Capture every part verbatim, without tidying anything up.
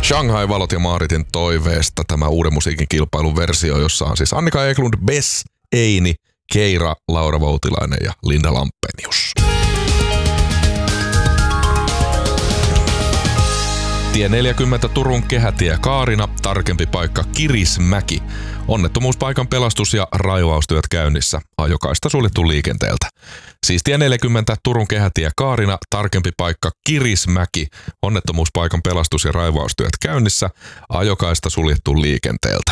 Shanghai-valot ja Maaritin toiveesta tämä uuden musiikin kilpailun versio, jossa on siis Annika Eklund, Bess, Eini, Keira, Laura Voutilainen ja Linda Lampenius. Tie neljäkymmentä Turun kehätie Kaarina, tarkempi paikka Kirismäki. Onnettomuuspaikan pelastus- ja raivaustyöt käynnissä, ajokaista suljettu liikenteeltä. Siis tie neljäkymmentä Turun kehätie Kaarina, tarkempi paikka Kirismäki. Onnettomuuspaikan pelastus- ja raivaustyöt käynnissä, ajokaista suljettu liikenteeltä.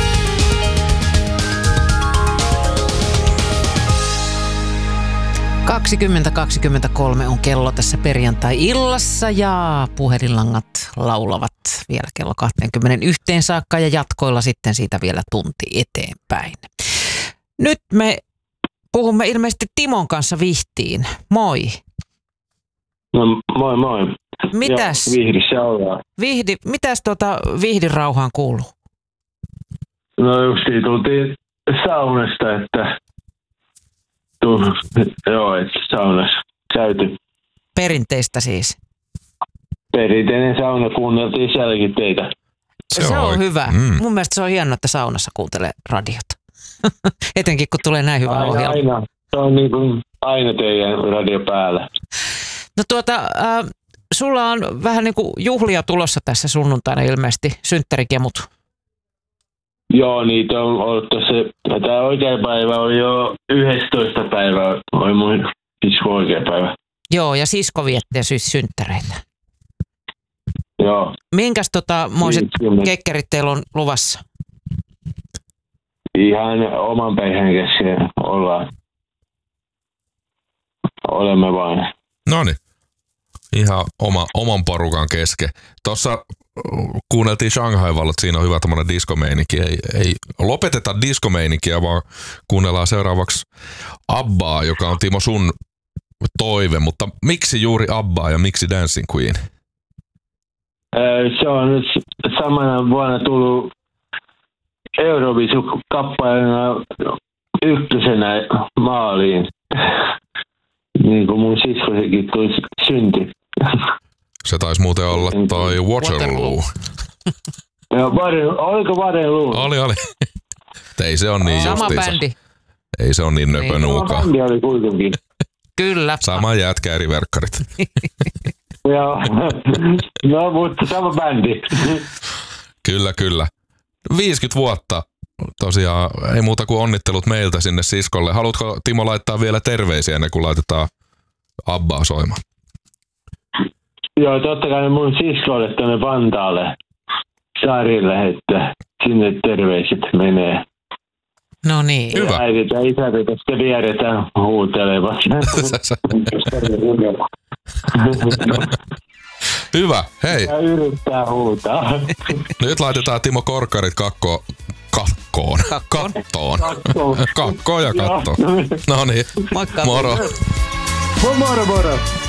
kaksikymmentä kaksikymmentäkolme on kello tässä perjantai-illassa ja puhelinlangat laulavat vielä kello kaksikymmentäyksi saakka ja jatkoilla sitten siitä vielä tunti eteenpäin. Nyt me puhumme ilmeisesti Timon kanssa Vihtiin. Moi. No moi moi. Mitäs? Ja Vihdissä ollaan. Vihdi, mitäs tuota Vihdin rauhaan kuuluu? No justiin tultiin saunasta, että joo, että saunassa käyty. Perinteistä siis. Perinteinen sauna, kuunneltiin sielläkin teitä. Se, se on, on hyvä. Mm. Mun mielestä se on hienoa, että saunassa kuuntelee radiota. Etenkin kun tulee näin hyvä aina, ohjelma. Aina. Se on niin kuin aina teidän radio päällä. No tuota, äh, sulla on vähän niin kuin juhlia tulossa tässä sunnuntaina ilmeisesti, synttärikemut. Joo, niitä on ollut tuossa. Tämä oikea päivä oli jo yhdestoista päivä, oli mun sisko oikea päivä. Joo, ja sisko viettää siis synttäreitä. Joo. Minkäs tota moiset kekkerit teillä on luvassa? Ihan oman perheen kesken ollaan. Olemme vain. Noniin. Ihan oma, oman porukan kesken. Tuossa kuunneltiin Shanghai-valot, siinä on hyvä tämmöinen diskomeininki. Ei, ei lopeteta diskomeininkiä, vaan kuunnellaan seuraavaksi Abbaa, joka on Timo sun toive. Mutta miksi juuri Abbaa ja miksi Dancing Queen? Se on nyt samana vuonna tullut Eurovisu-kappaleena ykkösenä maaliin. Niin kuin mun siskosekin tuli synti. Se taisi muuten olla toi Waterloo. Joo, oliko Waterloo? Oli, oli. Ei se on niin sama justiinsa. Bändi. Ei se on niin nöpönuuka. Sama bändi oli kuitenkin. Kyllä. Sama jätkä eri verkkarit. Joo, no mutta sama bändi. Kyllä, kyllä. viisikymmentä vuotta. Tosiaan ei muuta kuin onnittelut meiltä sinne siskolle. Haluatko Timo laittaa vielä terveisiä ennen kuin laitetaan Abbaa soimaan? Joo, totta kai mun siskolle tuonne Vantaalle saarille, että sinne terveiset menee. No niin. Hyvä. Äidit ja isät tästä vieretään huutelevat. Hyvä, hei. Ja yrittää huutaa. Nyt laitetaan Timo Korkkarit kakko, kakkoon. Kakkoon. Kattoon. Kakkoon ja kattoon. No niin, Moikka. moro. Moro moro.